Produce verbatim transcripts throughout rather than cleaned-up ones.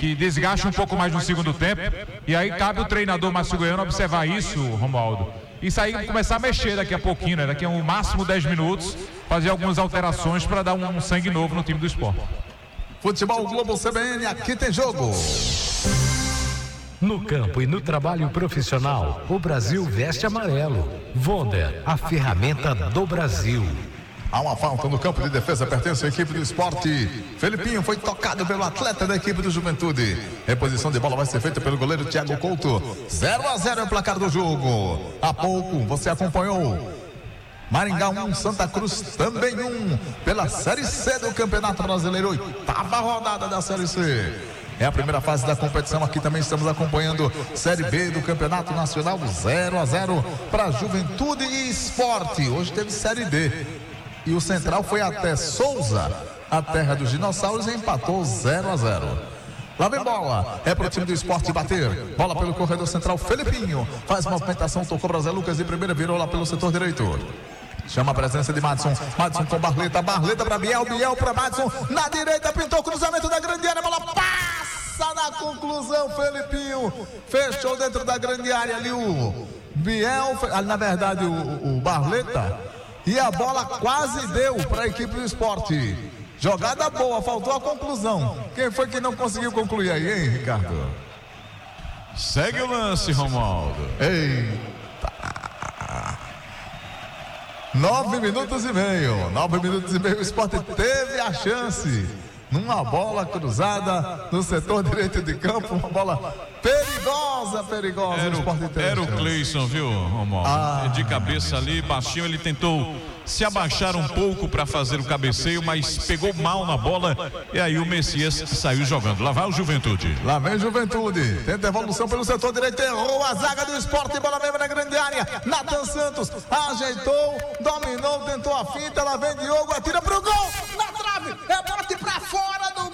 que desgaste um pouco mais no segundo tempo. E aí cabe o treinador Márcio Goiano observar isso, Romualdo. Isso aí começar a mexer daqui a pouquinho, né? Daqui a um máximo dez minutos, fazer algumas alterações para dar um, um sangue novo no time do Sport. Futebol Globo C B N, aqui tem jogo. No campo e no trabalho profissional, o Brasil veste amarelo. Wonder, a ferramenta do Brasil. Há uma falta no campo de defesa, pertence à equipe do Sport. Felipinho foi tocado pelo atleta da equipe do Juventude. Reposição de bola vai ser feita pelo goleiro Thiago Couto. zero a zero é o placar do jogo. Há pouco você acompanhou Maringá um, Santa Cruz também um, pela Série C do Campeonato Brasileiro, oitava rodada da Série C. É a primeira fase da competição. Aqui também estamos acompanhando Série B do Campeonato Nacional, zero a zero para Juventude e Sport. Hoje teve Série D. E o Central foi até Souza, a terra dos dinossauros, e empatou zero a zero. Lá vem bola, é para o time do Sport bater. Bola pelo corredor central, Felipinho. Faz movimentação, tocou para Zé Lucas de primeira, virou lá pelo setor direito. Chama a presença de Madison. Madison com Barleta. Barleta para Biel. Biel para Madison. Na direita, pintou o cruzamento da grande área. Bola passa na conclusão. Felipinho fechou dentro da grande área ali o Biel. Na verdade, o, o Barleta. E a bola quase deu para a equipe do Sport. Jogada boa, faltou a conclusão. Quem foi que não conseguiu concluir aí, hein, Ricardo? Segue o lance, Romualdo. Eita. Nove minutos e meio. Nove minutos e meio. O Sport teve a chance. Numa bola cruzada no setor direito de campo. Uma bola perigosa, perigosa. Era o, era o Cleison, viu, Romualdo? Ah. De cabeça ali, baixinho. Ele tentou se abaixar um pouco para fazer o cabeceio, mas pegou mal na bola. E aí o Messias saiu jogando. Lá vai o Juventude. Lá vem Juventude. Tenta evolução pelo setor direito. Errou a zaga do Sport. Bola mesmo na grande área. Natan Santos ajeitou, dominou, tentou a finta. Lá vem Diogo, atira pro gol. Na trave. É bote pra fora do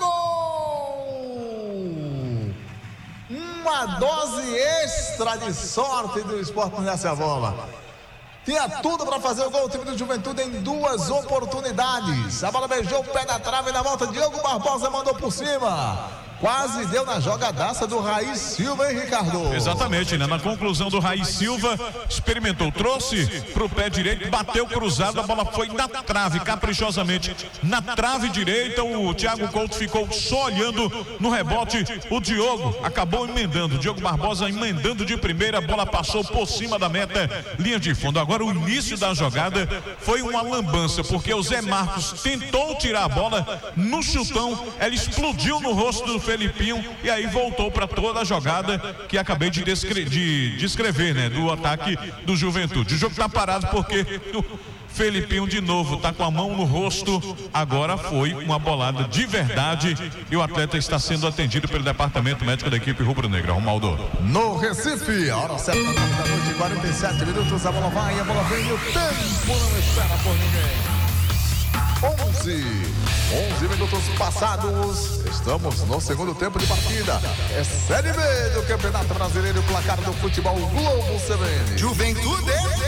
gol. Uma dose extra de sorte do Sport nessa bola. Tinha tudo para fazer o gol, o time do Juventude em duas oportunidades. A bola beijou o pé da trave, na volta Diogo Barbosa mandou por cima. Quase deu na jogadaça do Raiz Silva, hein, Ricardo? Exatamente, né? Na conclusão do Raiz Silva, experimentou, trouxe pro pé direito, bateu cruzado, a bola foi na trave, caprichosamente. Na trave direita, o Thiago Couto ficou só olhando no rebote. O Diogo acabou emendando, o Diogo Barbosa emendando de primeira, a bola passou por cima da meta, linha de fundo. Agora o início da jogada foi uma lambança, porque o Zé Marcos tentou tirar a bola no chutão, ela explodiu no rosto do Felipinho e aí voltou para toda a jogada que acabei de, descre- de descrever, né? Do ataque do Juventude. O jogo tá parado porque o Felipinho de novo tá com a mão no rosto. Agora foi uma bolada de verdade e o atleta está sendo atendido pelo departamento médico da equipe rubro-negra. Romualdo. No Recife, a hora certa da noite, quarenta e sete minutos, a bola vai, a bola vem e o tempo não espera por ninguém. onze, onze minutos passados, estamos no segundo tempo de partida. É Série B do Campeonato Brasileiro, placar do futebol Globo C B N. Juventude